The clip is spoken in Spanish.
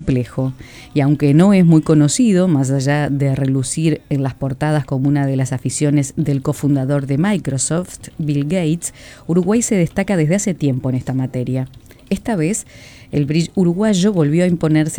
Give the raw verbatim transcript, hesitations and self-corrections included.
complejo. Y aunque no es muy conocido, más allá de relucir en las portadas como una de las aficiones del cofundador de Microsoft, Bill Gates, Uruguay se destaca desde hace tiempo en esta materia. Esta vez, el bridge uruguayo volvió a imponerse